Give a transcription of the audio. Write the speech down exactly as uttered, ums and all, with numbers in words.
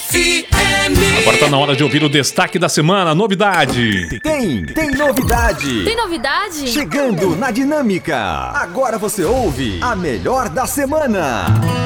F M. Agora tá na hora de ouvir o destaque da semana, novidade. Tem, tem novidade. Tem novidade? Chegando na Dinâmica. Agora você ouve a melhor da semana.